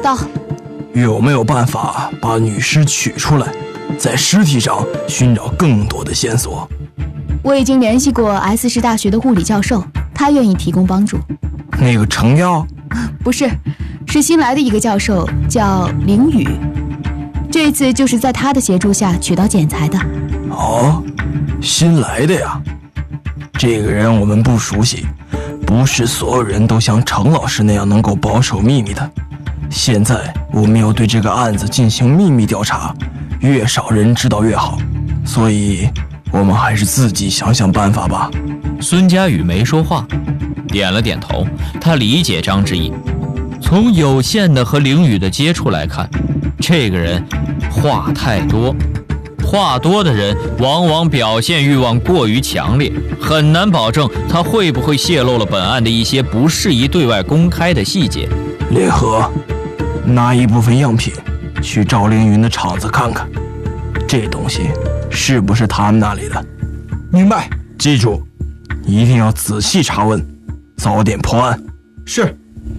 到。 有没有办法把女尸取出来，在尸体上寻找更多的线索？ 我已经联系过 S 市大学的物理教授，他愿意提供帮助。 那个程耀？ 不是，是新来的一个教授，叫凌宇。这次就是在他的协助下取到剪裁的。 哦，新来的呀。这个人我们不熟悉，不是所有人都像程老师那样能够保守秘密的。现在我们要对这个案子进行秘密调查，越少人知道越好，所以我们还是自己想想办法吧。 孙佳宇没说话，点了点头，他理解张之意。从有限的和凌宇的接触来看，这个人话太多，话多的人往往表现欲望过于强烈，很难保证他会不会泄露了本案的一些不适宜对外公开的细节。 联合拿一部分样品去赵凌云的厂子看看，这东西是不是他们那里的。 明白。 记住，一定要仔细查问，早点破案。 是。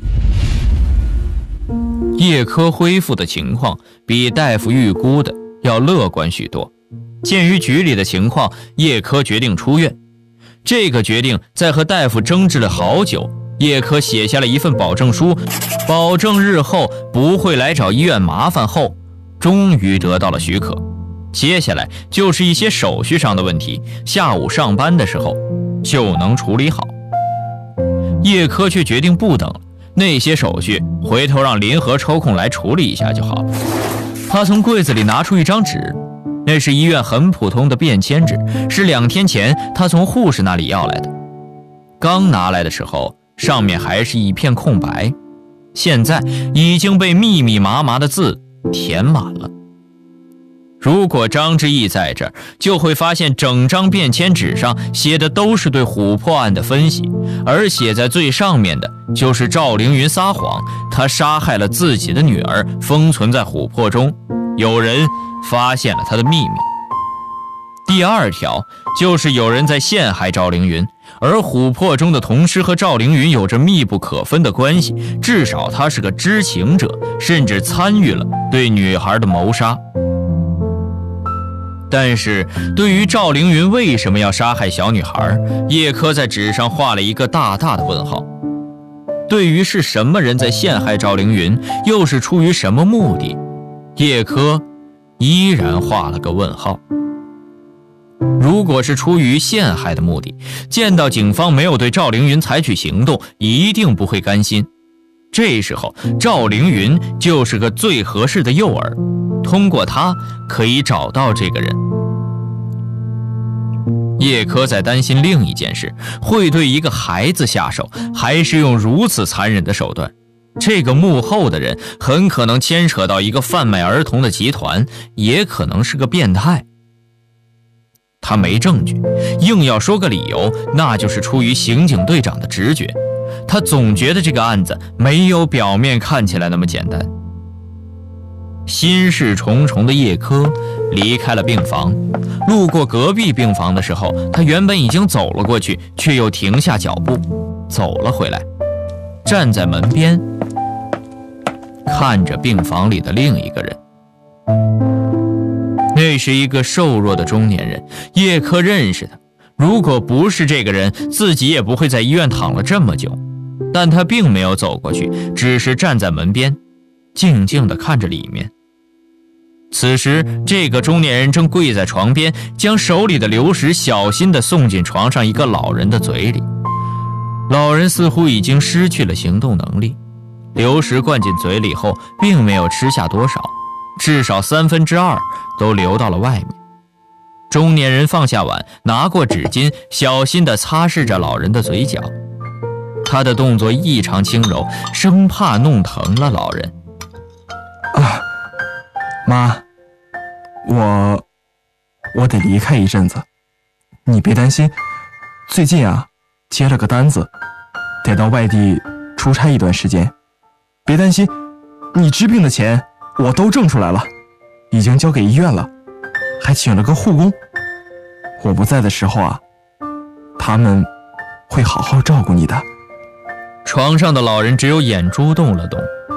叶科恢复的情况比大夫预估的要乐观许多。鉴于局里的情况，叶科决定出院。这个决定在和大夫争执了好久，叶科写下了一份保证书，保证日后不会来找医院麻烦后，终于得到了许可。接下来就是一些手续上的问题，下午上班的时候就能处理好。叶科却决定不等了，那些手续回头让林和抽空来处理一下就好了。他从柜子里拿出一张纸，那是医院很普通的便签纸，是2天前他从护士那里要来的。刚拿来的时候，上面还是一片空白，现在已经被密密麻麻的字填满了。如果张之义在这儿，就会发现整张便签纸上写的都是对琥珀案的分析，而写在最上面的就是赵凌云撒谎，他杀害了自己的女儿，封存在琥珀中，有人发现了他的秘密。第2条就是有人在陷害赵凌云，而琥珀中的铜尸和赵凌云有着密不可分的关系，至少他是个知情者，甚至参与了对女孩的谋杀。但是对于赵凌云为什么要杀害小女孩，叶科在纸上画了一个大大的问号。对于是什么人在陷害赵凌云，又是出于什么目的，叶科依然画了个问号。如果是出于陷害的目的，见到警方没有对赵凌云采取行动，一定不会甘心。这时候赵凌云就是个最合适的诱饵，通过他可以找到这个人。叶科在担心另一件事，会对一个孩子下手，还是用如此残忍的手段。这个幕后的人很可能牵扯到一个贩卖儿童的集团，也可能是个变态。他没证据，硬要说个理由，那就是出于刑警队长的直觉。他总觉得这个案子没有表面看起来那么简单。心事重重的叶科离开了病房，路过隔壁病房的时候，他原本已经走了过去，却又停下脚步，走了回来，站在门边，看着病房里的另一个人。那是一个瘦弱的中年人，叶科认识他。如果不是这个人，自己也不会在医院躺了这么久。但他并没有走过去，只是站在门边，静静地看着里面。此时，这个中年人正跪在床边，将手里的流食小心地送进床上一个老人的嘴里。老人似乎已经失去了行动能力，流食灌进嘴里后，并没有吃下多少，至少2/3都流到了外面。中年人放下碗，拿过纸巾，小心地擦拭着老人的嘴角。他的动作异常轻柔，生怕弄疼了老人。 妈，我得离开一阵子，你别担心。最近接了个单子，得到外地出差一段时间。别担心，你治病的钱我都挣出来了，已经交给医院了，还请了个护工。我不在的时候他们会好好照顾你的。 床上的老人只有眼珠动了动，